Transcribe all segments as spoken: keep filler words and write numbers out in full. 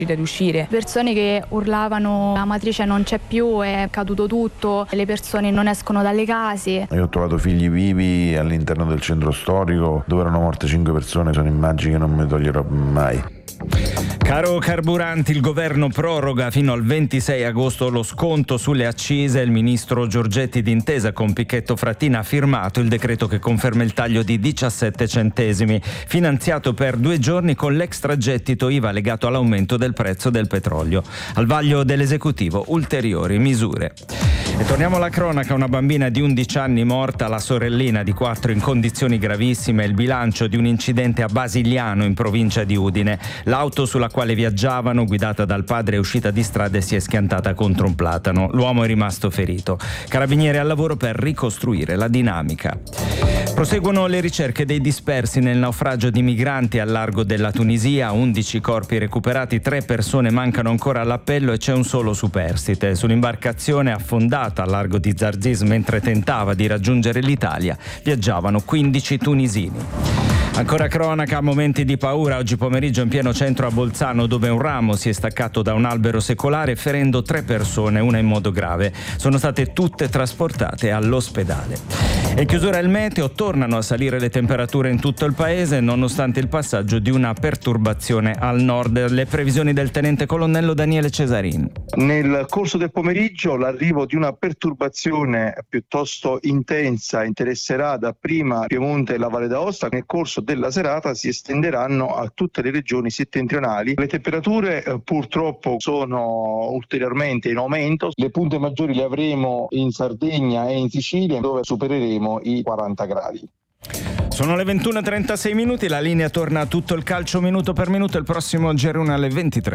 ad uscire. Persone che urlavano la matrice non c'è più, è caduto tutto, le persone non escono dalle case. Io ho trovato figli vivi all'interno del centro storico dove erano morte cinque persone, sono immagini che non mi toglierò mai. Caro carburanti, il governo proroga fino al ventisei agosto lo sconto sulle accise. Il ministro Giorgetti, d'intesa con Pichetto Fratin, ha firmato il decreto che conferma il taglio di diciassette centesimi, finanziato per due giorni con l'extragettito I V A legato all'aumento del prezzo del petrolio. Al vaglio dell'esecutivo ulteriori misure. E torniamo alla cronaca. Una bambina di undici anni morta, la sorellina di quattro in condizioni gravissime. Il bilancio di un incidente a Basigliano, in provincia di Udine. L'auto sulla quale viaggiavano, guidata dal padre, è uscita di strada e si è schiantata contro un platano. L'uomo è rimasto ferito. Carabinieri al lavoro per ricostruire la dinamica. Proseguono le ricerche dei dispersi nel naufragio di migranti al largo della Tunisia. undici corpi recuperati, tre persone mancano ancora all'appello e c'è un solo superstite. Sull'imbarcazione affondata al largo di Zarzis mentre tentava di raggiungere l'Italia viaggiavano quindici tunisini. Ancora cronaca, momenti di paura oggi pomeriggio in pieno centro a Bolzano, dove un ramo si è staccato da un albero secolare ferendo tre persone, una in modo grave. Sono state tutte trasportate all'ospedale. E in chiusura il meteo, tornano a salire le temperature in tutto il paese nonostante il passaggio di una perturbazione al nord. Le previsioni del tenente colonnello Daniele Cesarin. Nel corso del pomeriggio l'arrivo di una perturbazione piuttosto intensa interesserà dapprima Piemonte e la Valle d'Aosta. Nel corso della serata si estenderanno a tutte le regioni settentrionali. Le temperature eh, purtroppo sono ulteriormente in aumento. Le punte maggiori le avremo in Sardegna e in Sicilia, dove supereremo i quaranta gradi. Sono le ventuno e trentasei minuti, la linea torna a tutto il calcio minuto per minuto, il prossimo G R uno alle ventitré.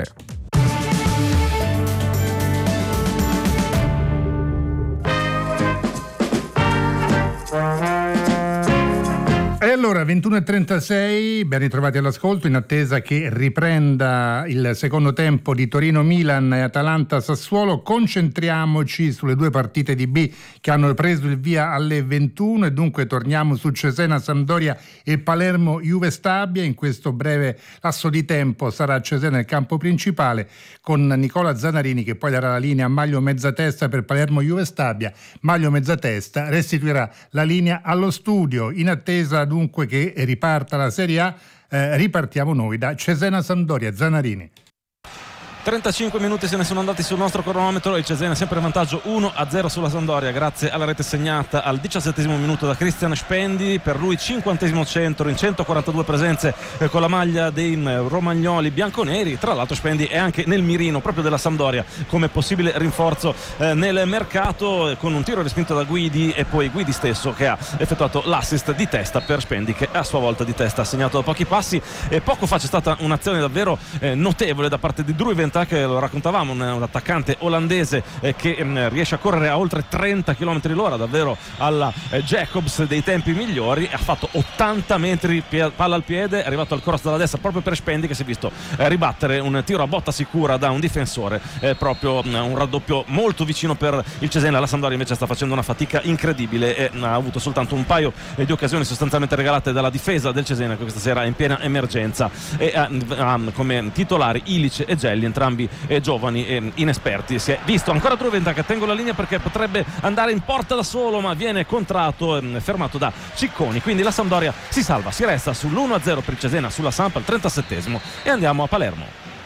E allora, ventuno e trentasei, ben ritrovati all'ascolto, in attesa che riprenda il secondo tempo di Torino-Milan e Atalanta-Sassuolo. Concentriamoci sulle due partite di B che hanno preso il via alle ventuno e dunque torniamo su Cesena-Sampdoria e Palermo-Juve Stabia. In questo breve lasso di tempo sarà Cesena il campo principale con Nicola Zanarini che poi darà la linea a Maglio Mezzatesta per Palermo-Juve Stabia. Maglio Mezzatesta restituirà la linea allo studio. In attesa dunque che riparta la Serie A, eh, ripartiamo noi da Cesena-Sampdoria. Zanarini. trentacinque minuti se ne sono andati sul nostro cronometro, il Cesena è sempre in vantaggio uno a zero sulla Sampdoria grazie alla rete segnata al diciassettesimo minuto da Cristian Spendi, per lui cinquantesimo centro in centoquarantadue presenze eh, con la maglia dei eh, romagnoli bianconeri. Tra l'altro Spendi è anche nel mirino proprio della Sampdoria come possibile rinforzo eh, nel mercato, eh, con un tiro respinto da Guidi e poi Guidi stesso che ha effettuato l'assist di testa per Spendi, che a sua volta di testa ha segnato pochi passi. E poco fa c'è stata un'azione davvero eh, notevole da parte di Drew Ventà, che lo raccontavamo, un, un attaccante olandese eh, che mh, riesce a correre a oltre trenta chilometri l'ora, davvero alla eh, Jacobs dei tempi migliori. Ha fatto ottanta metri pie- palla al piede, è arrivato al cross dalla destra proprio per Spendi, che si è visto eh, ribattere un tiro a botta sicura da un difensore, eh, proprio mh, un raddoppio molto vicino per il Cesena. La Sampdoria invece sta facendo una fatica incredibile e mh, ha avuto soltanto un paio eh, di occasioni sostanzialmente regalate dalla difesa del Cesena, che questa sera è in piena emergenza, e ha uh, come titolari Ilic e Gelli, entrambi eh, giovani e inesperti. Si è visto ancora Truventa che tengo la linea perché potrebbe andare in porta da solo, ma viene contratto, eh, fermato da Cicconi, quindi la Sampdoria si salva, si resta sull'uno a zero per il Cesena sulla Samp al trentasettesimo. E andiamo a Palermo.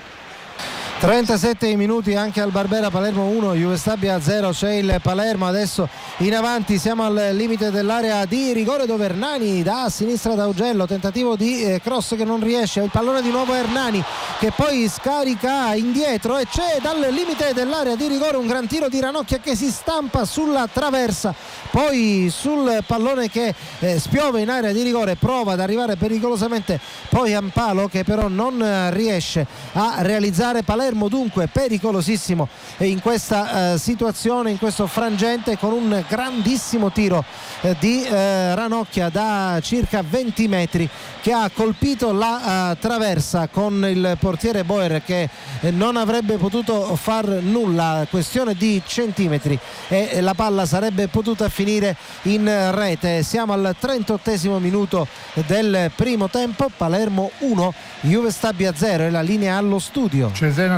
trentasette minuti anche al Barbera. Palermo uno, Juve Stabia zero. C'è il Palermo adesso in avanti, siamo al limite dell'area di rigore dove Hernani da sinistra da Augello, tentativo di eh, cross che non riesce, il pallone di nuovo Hernani che poi scarica indietro e c'è dal limite dell'area di rigore un gran tiro di Ranocchia che si stampa sulla traversa, poi sul pallone che eh, spiove in area di rigore, prova ad arrivare pericolosamente poi Ampalo che però non eh, riesce a realizzare. Palermo dunque pericolosissimo in questa eh, situazione, in questo frangente, con un grandissimo tiro eh, di eh, Ranocchia da circa venti metri che ha colpito la uh, traversa con il portiere Boer che eh, non avrebbe potuto far nulla, questione di centimetri e la palla sarebbe potuta finire in rete. Siamo al trentottesimo minuto del primo tempo, Palermo uno, Juve Stabia zero e la linea allo studio. Cesena